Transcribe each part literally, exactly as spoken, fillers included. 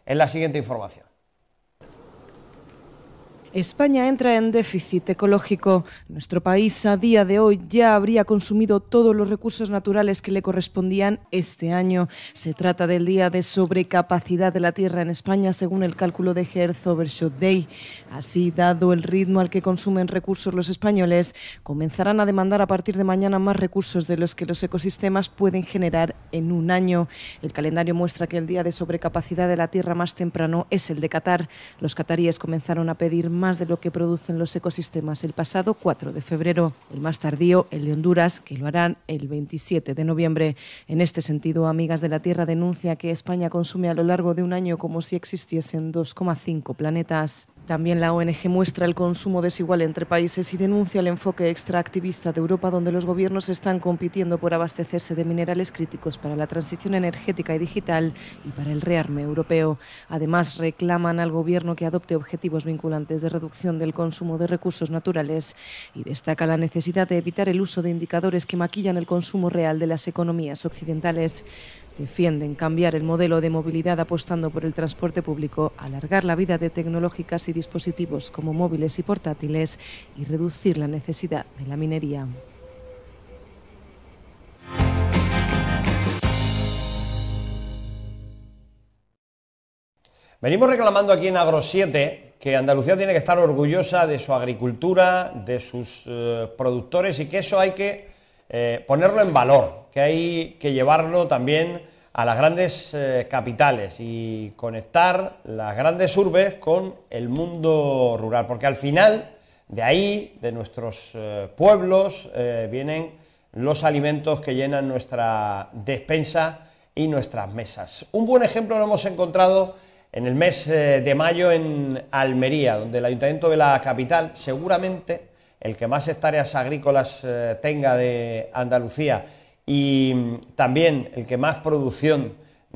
en la siguiente información. España entra en déficit ecológico. Nuestro país a día de hoy ya habría consumido todos los recursos naturales que le correspondían este año. Se trata del día de sobrecapacidad de la Tierra en España, según el cálculo de Earth Overshot Day. Así, dado el ritmo al que consumen recursos los españoles, comenzarán a demandar a partir de mañana más recursos de los que los ecosistemas pueden generar en un año. El calendario muestra que el día de sobrecapacidad de la Tierra más temprano es el de Qatar. Los cataríes comenzaron a pedir más de lo que producen los ecosistemas el pasado cuatro de febrero. El más tardío, el de Honduras, que lo harán el veintisiete de noviembre. En este sentido, Amigas de la Tierra denuncia que España consume a lo largo de un año como si existiesen dos coma cinco planetas. También la O N G muestra el consumo desigual entre países y denuncia el enfoque extractivista de Europa, donde los gobiernos están compitiendo por abastecerse de minerales críticos para la transición energética y digital y para el rearme europeo. Además, reclaman al gobierno que adopte objetivos vinculantes de reducción del consumo de recursos naturales y destaca la necesidad de evitar el uso de indicadores que maquillan el consumo real de las economías occidentales. Defienden cambiar el modelo de movilidad apostando por el transporte público, alargar la vida de tecnológicas y dispositivos como móviles y portátiles y reducir la necesidad de la minería. Venimos reclamando aquí en Agro siete que Andalucía tiene que estar orgullosa de su agricultura, de sus eh, productores y que eso hay que eh, ponerlo en valor, que hay que llevarlo también a las grandes eh, capitales y conectar las grandes urbes con el mundo rural, porque al final de ahí, de nuestros eh, pueblos, eh, vienen los alimentos que llenan nuestra despensa y nuestras mesas. Un buen ejemplo lo hemos encontrado en el mes eh, de mayo en Almería, donde el Ayuntamiento de la capital, seguramente el que más hectáreas agrícolas eh, tenga de Andalucía y también el que más producción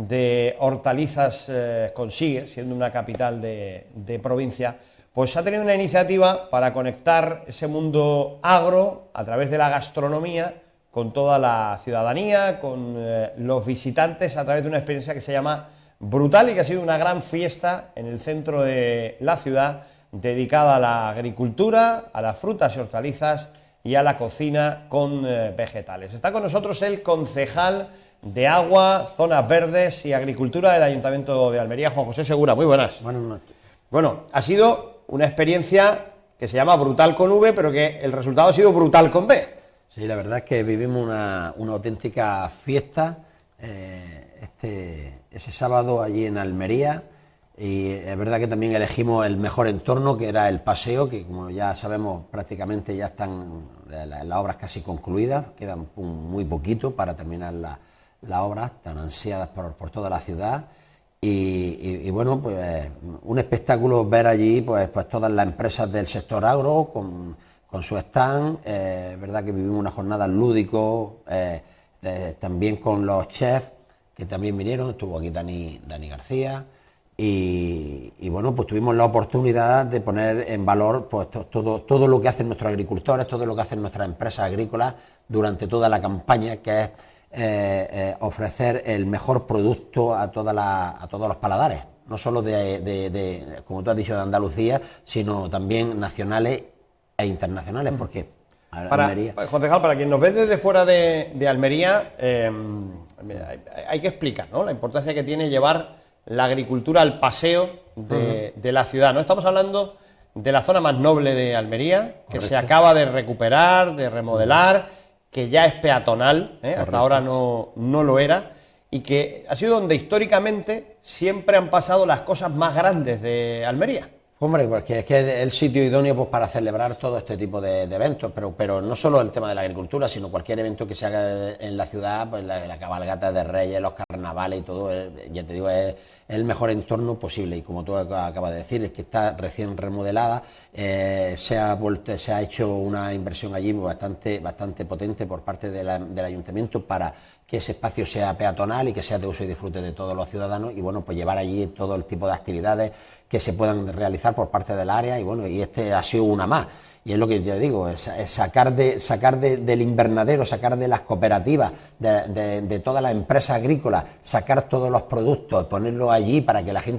de hortalizas eh, consigue, siendo una capital de, de provincia, pues ha tenido una iniciativa para conectar ese mundo agro a través de la gastronomía con toda la ciudadanía, con eh, los visitantes, a través de una experiencia que se llama Brutal y que ha sido una gran fiesta en el centro de la ciudad, dedicada a la agricultura, a las frutas y hortalizas y a la cocina con eh, vegetales. Está con nosotros el concejal de Agua, Zonas Verdes y Agricultura del Ayuntamiento de Almería, Juan José Segura. Muy buenas. Buenas noches. Bueno, ha sido una experiencia que se llama Brutal con V, pero que el resultado ha sido brutal con B. Sí, la verdad es que vivimos una, una auténtica fiesta eh, este, ese sábado allí en Almería. Y es verdad que también elegimos el mejor entorno, que era el paseo, que como ya sabemos prácticamente ya están las, las obras casi concluidas, quedan muy poquito para terminar las la obras tan ansiadas por, por toda la ciudad. Y, y, y bueno, pues un espectáculo ver allí pues, pues todas las empresas del sector agro con, con su stand, eh, es verdad que vivimos una jornada lúdico, eh, eh, también con los chefs que también vinieron, estuvo aquí Dani, Dani García. Y, y bueno, pues tuvimos la oportunidad de poner en valor pues to, todo, todo lo que hacen nuestros agricultores, todo lo que hacen nuestras empresas agrícolas durante toda la campaña, que es eh, eh, ofrecer el mejor producto a, toda la, a todos los paladares, no solo de, de, de, como tú has dicho, de Andalucía, sino también nacionales e internacionales, porque para, Almería... Concejal, para quien nos ve desde fuera de, de Almería, eh, hay, hay que explicar, ¿no?, la importancia que tiene llevar la agricultura al paseo de, uh-huh. de la ciudad. No estamos hablando de la zona más noble de Almería, que Correcto. Se acaba de recuperar, de remodelar, que ya es peatonal, ¿eh? Hasta ahora no, no lo era, y que ha sido donde históricamente siempre han pasado las cosas más grandes de Almería. Hombre, porque es que es el sitio idóneo pues, para celebrar todo este tipo de, de eventos, pero, pero no solo el tema de la agricultura, sino cualquier evento que se haga en la ciudad, pues la, la cabalgata de Reyes, los carnavales y todo, eh, ya te digo, es, es el mejor entorno posible. Y como tú acabas de decir, es que está recién remodelada, eh, se, ha vuelto, se ha hecho una inversión allí bastante, bastante potente por parte de la, del ayuntamiento para que ese espacio sea peatonal y que sea de uso y disfrute de todos los ciudadanos y bueno, pues llevar allí todo el tipo de actividades que se puedan realizar por parte del área y bueno, y este ha sido una más. Y es lo que yo digo, es, es sacar de sacar de, del invernadero, sacar de las cooperativas, de, de, de todas las empresas agrícolas, sacar todos los productos, ponerlos allí para que la gente